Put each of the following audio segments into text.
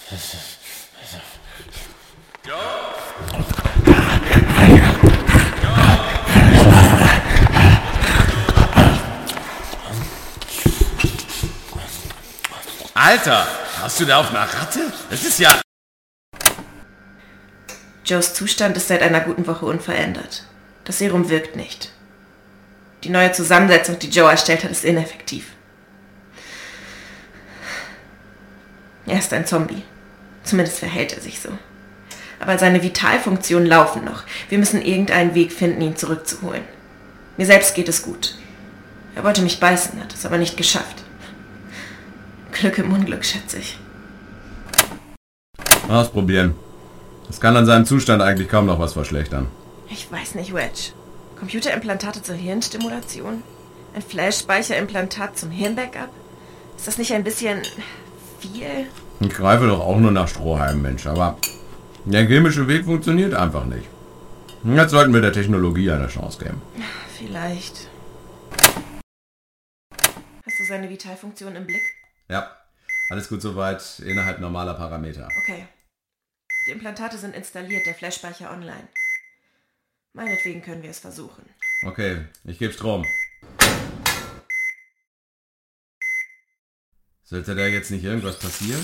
Alter, hast du da auf einer Ratte? Das ist ja... Joes Zustand ist seit einer guten Woche unverändert. Das Serum wirkt nicht. Die neue Zusammensetzung, die Joe erstellt hat, ist ineffektiv. Er ist ein Zombie. Zumindest verhält er sich so. Aber seine Vitalfunktionen laufen noch. Wir müssen irgendeinen Weg finden, ihn zurückzuholen. Mir selbst geht es gut. Er wollte mich beißen, hat es aber nicht geschafft. Glück im Unglück, schätze ich. Ausprobieren. Das kann an seinem Zustand eigentlich kaum noch was verschlechtern. Ich weiß nicht, Wedge. Computerimplantate zur Hirnstimulation? Ein Flash-Speicherimplantat zum Hirnbackup? Ist das nicht ein bisschen viel? Ich greife doch auch nur nach Strohhalmen, Mensch, aber der chemische Weg funktioniert einfach nicht. Jetzt sollten wir der Technologie eine Chance geben. Vielleicht. Hast du seine Vitalfunktion im Blick? Ja, alles gut soweit, innerhalb normaler Parameter. Okay. Die Implantate sind installiert, der Flashspeicher online. Meinetwegen können wir es versuchen. Okay, ich gebe Strom. Sollte da jetzt nicht irgendwas passieren?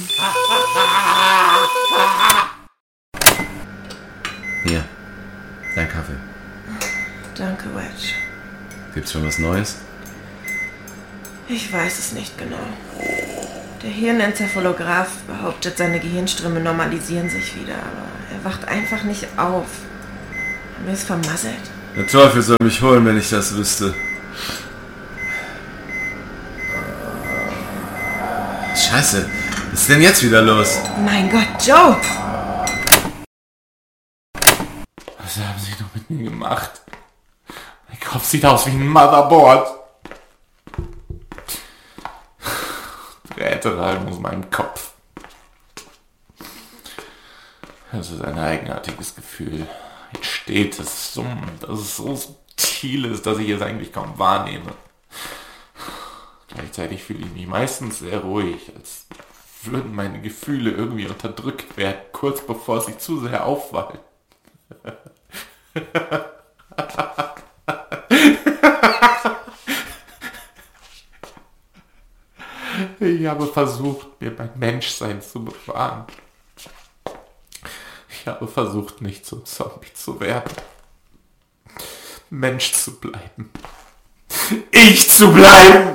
Hier, dein Kaffee. Danke, Wedge. Gibt's schon was Neues? Ich weiß es nicht genau. Der Hirnencephalograph behauptet, seine Gehirnströme normalisieren sich wieder, aber er wacht einfach nicht auf. Haben wir es vermasselt? Der Teufel soll mich holen, wenn ich das wüsste. Scheiße, was ist denn jetzt wieder los? Mein Gott, Joe! Was haben Sie doch mit mir gemacht? Mein Kopf sieht aus wie ein Motherboard. Drähte rein aus meinem Kopf. Das ist ein eigenartiges Gefühl. Ein stetes Summen, das es so subtil ist, dass ich es eigentlich kaum wahrnehme. Gleichzeitig fühle ich mich meistens sehr ruhig, als würden meine Gefühle irgendwie unterdrückt werden, kurz bevor sie zu sehr auffallen. Ich habe versucht, mir mein Menschsein zu bewahren. Ich habe versucht, nicht zum Zombie zu werden. Mensch zu bleiben. Ich zu bleiben!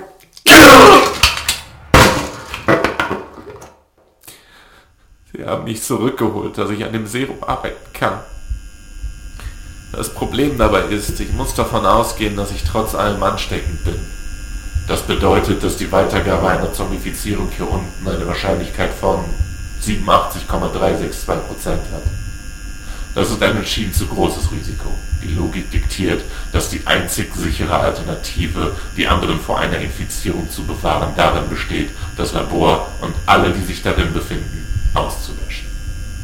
Sie haben mich zurückgeholt, dass ich an dem Serum arbeiten kann. Das Problem dabei ist, ich muss davon ausgehen, dass ich trotz allem ansteckend bin. Das bedeutet, dass die Weitergabe einer Zombifizierung hier unten eine Wahrscheinlichkeit von 87,362% hat. Das ist ein entschieden zu großes Risiko. Die Logik diktiert, dass die einzig sichere Alternative, die anderen vor einer Infizierung zu bewahren, darin besteht, das Labor und alle, die sich darin befinden, auszuwählen.